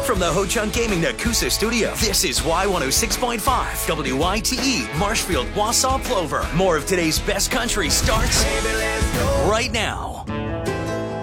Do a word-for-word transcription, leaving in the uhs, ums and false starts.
From the Ho Chunk Gaming Nakusa studio, this is Y one oh six point five, W I T E, Marshfield, Wausau, Plover. More of today's best country starts right now.